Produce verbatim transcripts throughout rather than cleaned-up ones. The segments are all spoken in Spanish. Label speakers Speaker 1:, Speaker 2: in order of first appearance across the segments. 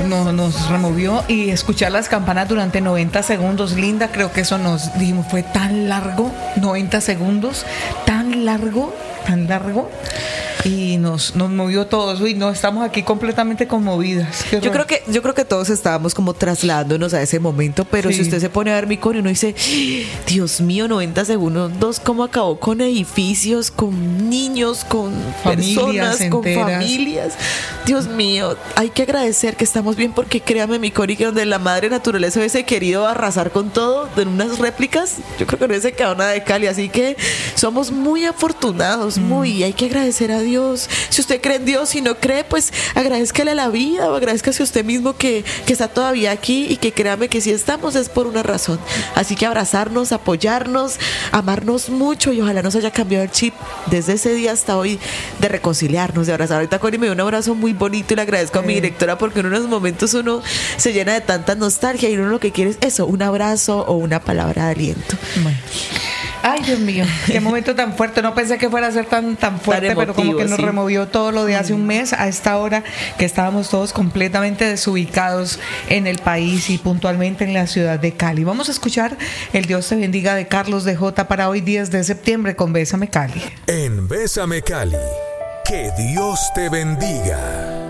Speaker 1: nos, nos removió, y escuchar las campanas durante noventa segundos, Linda, creo que eso nos dijimos, fue tan largo, noventa segundos, tan largo, tan largo. Y nos, nos movió todos. Uy, no, estamos aquí completamente conmovidas.
Speaker 2: Yo creo que yo creo que todos estábamos como trasladándonos a ese momento, pero sí. Si usted se pone a ver mi coro, uno dice, Dios mío, noventa segundos, cómo acabó con edificios, con niños, con familias personas, enteras. Con familias. Dios mío, hay que agradecer que estamos bien, porque créame, mi Cori, que donde la madre naturaleza hubiese querido arrasar con todo en unas réplicas, yo creo que no hubiese quedado nada de Cali. Así que somos muy afortunados, mm. muy, hay que agradecer a Dios. Dios. Si usted cree en Dios, si no cree, pues agradézcale la vida, o agradezcase a usted mismo que, que está todavía aquí, y que créame que si estamos es por una razón. Así que abrazarnos, apoyarnos, amarnos mucho, y ojalá nos haya cambiado el chip desde ese día hasta hoy de reconciliarnos, de abrazar. Ahorita Cori me dio un abrazo muy bonito y le agradezco a mi directora, porque en unos momentos uno se llena de tanta nostalgia y uno lo que quiere es eso, un abrazo o una palabra de aliento.
Speaker 1: Bueno. Ay, Dios mío, qué momento tan fuerte. No pensé que fuera a ser tan, tan fuerte, tan emotivo, pero como que nos sí. removió todo lo de hace un mes a esta hora, que estábamos todos completamente desubicados en el país y puntualmente en la ciudad de Cali. Vamos a escuchar El Dios te bendiga de Carlos de J para hoy diez de septiembre con Bésame Cali.
Speaker 3: En Bésame Cali, que Dios te bendiga.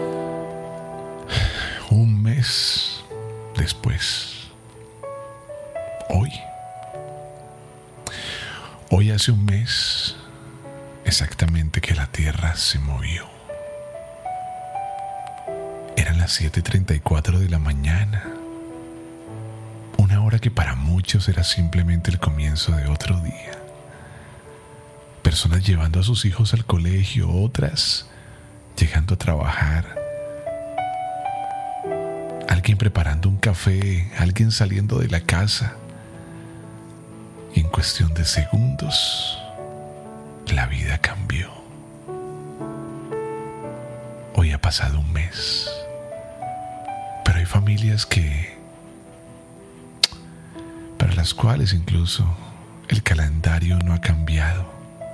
Speaker 4: Un mes después, hoy Hoy hace un mes exactamente que la tierra se movió. Eran las siete y treinta y cuatro de la mañana. Una hora que para muchos era simplemente el comienzo de otro día. Personas llevando a sus hijos al colegio, otras llegando a trabajar. Alguien preparando un café, alguien saliendo de la casa. Y en cuestión de segundos, la vida cambió. Hoy ha pasado un mes, pero hay familias que, para las cuales incluso el calendario no ha cambiado,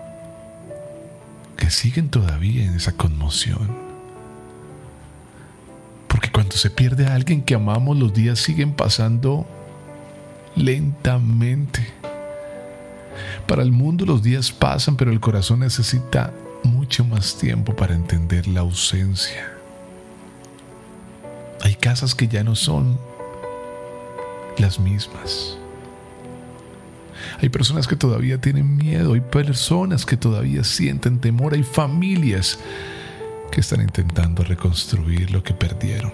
Speaker 4: que siguen todavía en esa conmoción. Porque cuando se pierde a alguien que amamos, los días siguen pasando lentamente. Para el mundo los días pasan, pero el corazón necesita mucho más tiempo para entender la ausencia. Hay casas que ya no son las mismas. Hay personas que todavía tienen miedo, hay personas que todavía sienten temor, hay familias que están intentando reconstruir lo que perdieron.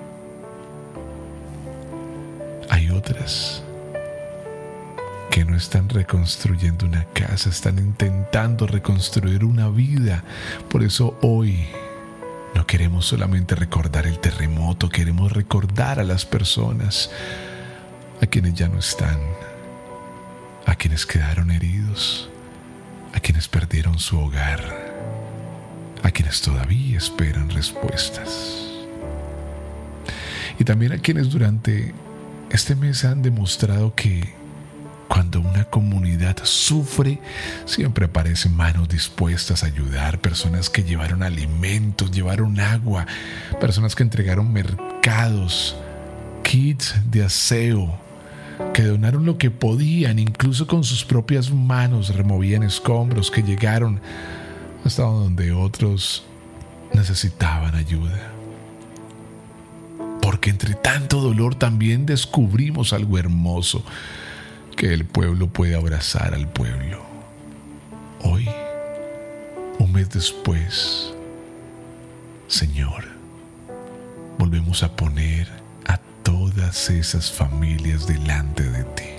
Speaker 4: Hay otras que no están reconstruyendo una casa, están intentando reconstruir una vida. Por eso hoy no queremos solamente recordar el terremoto, queremos recordar a las personas, a quienes ya no están, a quienes quedaron heridos, a quienes perdieron su hogar, a quienes todavía esperan respuestas. Y también a quienes durante este mes han demostrado que cuando una comunidad sufre, siempre aparecen manos dispuestas a ayudar, personas que llevaron alimentos, llevaron agua, personas que entregaron mercados, kits de aseo, que donaron lo que podían, incluso con sus propias manos removían escombros, que llegaron hasta donde otros necesitaban ayuda. Porque entre tanto dolor también descubrimos algo hermoso, que el pueblo puede abrazar al pueblo. Hoy, un mes después, Señor, volvemos a poner a todas esas familias delante de ti.